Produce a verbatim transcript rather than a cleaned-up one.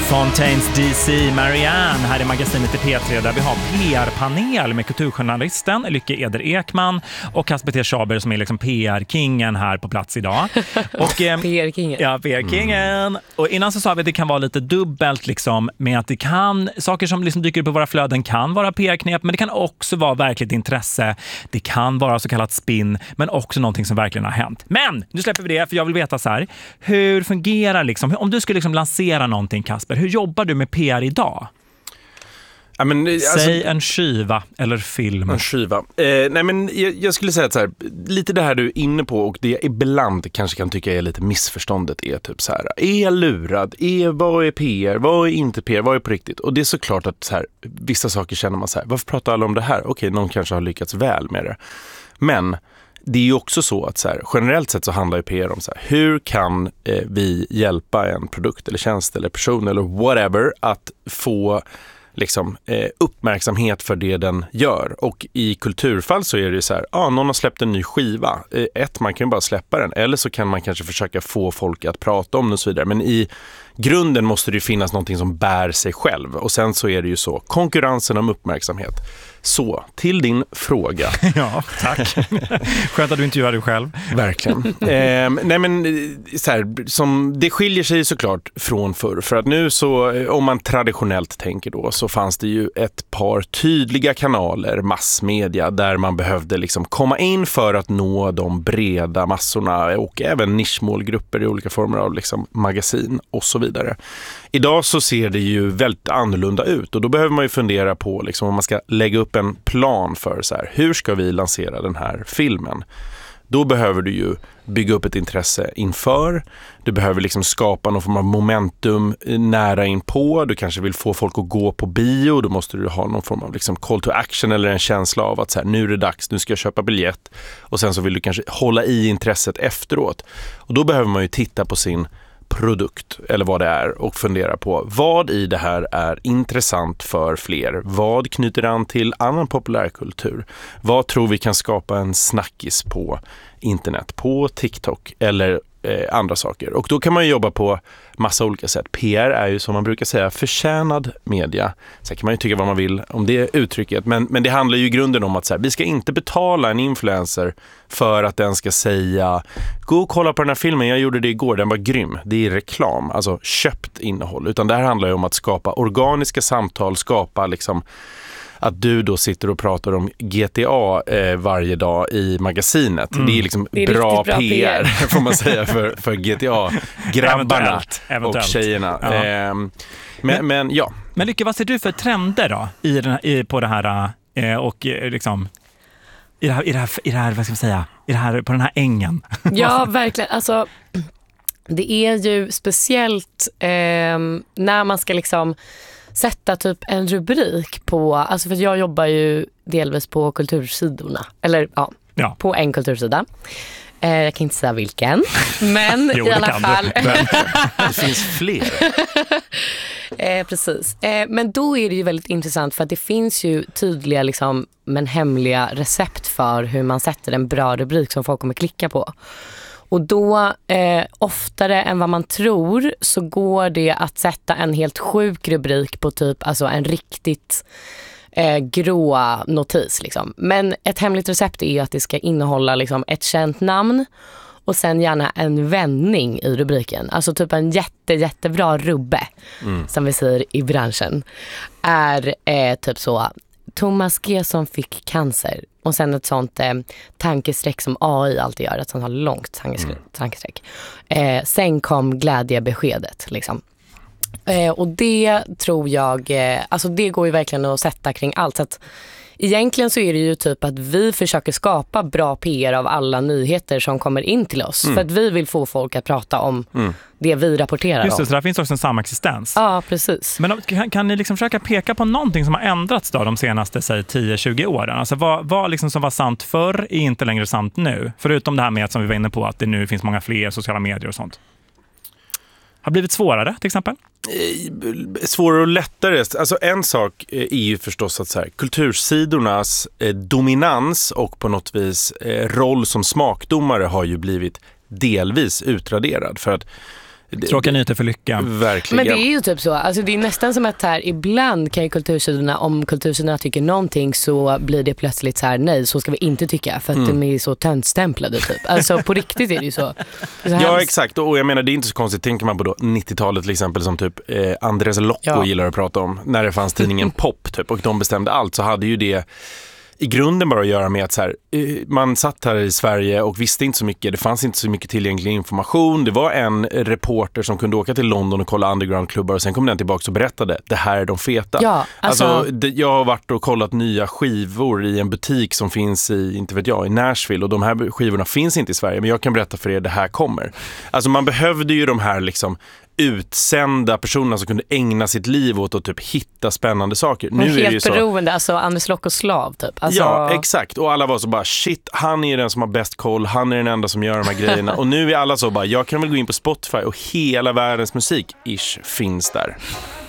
Fontaines D C, Marianne här i magasinet i P tre där vi har P R-panel med kulturjournalisten Lykke Eder Ekman och Kasper T. Schaber som är liksom P R-kingen här på plats idag. Och, eh, P R-kingen. Ja, P R-kingen. Mm. Och innan så sa vi att det kan vara lite dubbelt liksom, med att det kan, saker som liksom dyker upp på våra flöden kan vara P R-knep, men det kan också vara verkligt intresse. Det kan vara så kallat spin, men också någonting som verkligen har hänt. Men nu släpper vi det, för jag vill veta så här, hur fungerar liksom, om du skulle liksom lansera någonting, Kasper, hur jobbar du med P R idag? Ja, men, alltså, säg en skiva eller film. En skiva. Eh, nej, men jag, jag skulle säga att så här, lite det här du är inne på och det jag ibland kanske kan tycka är lite missförståndet är typ så här, är jag lurad? Är, vad är P R? Vad är inte P R? Vad är på riktigt? Och det är såklart att så här, vissa saker känner man så här, varför pratar alla om det här? Okej, någon kanske har lyckats väl med det. Men det är ju också så att så här, generellt sett så handlar ju P R om så här, hur kan eh, vi hjälpa en produkt eller tjänst eller person eller whatever att få liksom, eh, uppmärksamhet för det den gör. Och i kulturfall så är det ju så här, ah, någon har släppt en ny skiva. Eh, ett, man kan ju bara släppa den. Eller så kan man kanske försöka få folk att prata om den och så vidare. Men i grunden måste det ju finnas någonting som bär sig själv. Och sen så är det ju så, konkurrensen om uppmärksamhet. Så, till din fråga. Ja, tack. Skönt att du intervjuar dig själv. Verkligen. eh, nej men, så här, som, det skiljer sig såklart från förr. För att nu så, om man traditionellt tänker då, så fanns det ju ett par tydliga kanaler, massmedia, där man behövde liksom komma in för att nå de breda massorna och även nischmålgrupper i olika former av liksom magasin och så vidare. Idag så ser det ju väldigt annorlunda ut och då behöver man ju fundera på liksom, om man ska lägga upp en plan för så här, hur ska vi lansera den här filmen? Då behöver du ju bygga upp ett intresse inför. Du behöver liksom skapa någon form av momentum nära inpå. Du kanske vill få folk att gå på bio. Då måste du ha någon form av liksom call to action eller en känsla av att så här, nu är det dags, nu ska jag köpa biljett. Och sen så vill du kanske hålla i intresset efteråt. Och då behöver man ju titta på sin produkt eller vad det är och fundera på vad i det här är intressant för fler. Vad knyter an till annan populärkultur? Vad tror vi kan skapa en snackis på internet, på TikTok eller eh, andra saker? Och då kan man jobba på massa olika sätt. P R är ju som man brukar säga förtjänad media. Så kan man ju tycka vad man vill om det uttrycket. Men, men det handlar ju i grunden om att så här, vi ska inte betala en influencer för att den ska säga gå och kolla på den här filmen, jag gjorde det igår, den var grym. Det är reklam, alltså köpt innehåll. Utan det här handlar ju om att skapa organiska samtal, skapa liksom att du då sitter och pratar om G T A eh, varje dag i magasinet. Mm. Det är liksom det är bra, bra P R, P R får man säga för, för G T A-grabbarna eventuellt, eventuellt. och tjejerna. Ja. Eh, men, men, men ja. Men Lykke, vad ser du för trender då i den här, i, på det här eh, och eh, liksom i det här, i det här, i det här, vad ska man säga, i det här, på den här ängen? Ja, verkligen. Alltså, det är ju speciellt eh, när man ska liksom sätta typ en rubrik på, alltså för jag jobbar ju delvis på kultursidorna, eller ja, ja. på en kultursida. Eh, jag kan inte säga vilken, men jo, i alla fall. Det finns fler. eh, precis. Eh, men då är det ju väldigt intressant för att det finns ju tydliga liksom, men hemliga recept för hur man sätter en bra rubrik som folk kommer klicka på. Och då, eh, oftare än vad man tror, så går det att sätta en helt sjuk rubrik på typ alltså en riktigt eh, grå notis. Liksom. Men ett hemligt recept är att det ska innehålla liksom, ett känt namn och sen gärna en vändning i rubriken. Alltså typ en jätte, jättebra rubbe, mm. som vi säger i branschen, är eh, typ så: Thomas G som fick cancer. Och sen ett sånt eh, tankesträck som A I alltid gör. Ett sånt här långt tankesträck. Mm. tankesträck. Eh, sen kom glädjebeskedet. Liksom. Eh, och det tror jag... Eh, alltså det går ju verkligen att sätta kring allt. Så att egentligen så är det ju typ att vi försöker skapa bra P R av alla nyheter som kommer in till oss. Mm. För att vi vill få folk att prata om mm. det vi rapporterar Just det, om. så där finns också en samexistens. Ja, precis. Men kan, kan ni liksom försöka peka på någonting som har ändrats då de senaste säg, tio tjugo åren? Alltså vad, vad liksom som var sant förr är inte längre sant nu? Förutom det här med att, som vi var inne på, att det nu finns många fler sociala medier och sånt. Har blivit svårare till exempel? Svårare och lättare. Alltså en sak är ju förstås att så här, kultursidornas eh, dominans och på något vis eh, roll som smakdomare har ju blivit delvis utraderad. För att Tråkiga nyheter för lycka. Verkligen. Men det är ju typ så. Alltså det är nästan som att här, ibland kan ju kultursidorna, om kultursidorna tycker någonting så blir det plötsligt så här, nej, så ska vi inte tycka för att mm. de är så töntstämplade typ. Alltså på riktigt är det ju så. så ja, exakt. Och jag menar, det är inte så konstigt. Tänker man på då nittiotalet till exempel som typ eh, Andres Locco ja. gillar att prata om. När det fanns tidningen Pop typ och de bestämde allt, så hade ju det i grunden bara att göra med att så här, man satt här i Sverige och visste inte så mycket. Det fanns inte så mycket tillgänglig information. Det var en reporter som kunde åka till London och kolla undergroundklubbar och sen kom den tillbaka och berättade, det här är de feta. Ja, alltså... Alltså, det, jag har varit och kollat nya skivor i en butik som finns i, inte vet jag, i Nashville, och de här skivorna finns inte i Sverige, men jag kan berätta för er, det här kommer. Alltså man behövde ju de här liksom utsända personerna som kunde ägna sitt liv åt att typ hitta spännande saker. Men nu helt är det ju så, beroende, alltså Anders Lock och slav typ. Alltså... Ja, exakt. Och alla var så bara, shit, han är den som har bäst koll, han är den enda som gör de här grejerna. Och nu är alla så bara, jag kan väl gå in på Spotify och hela världens musik, ish, finns där.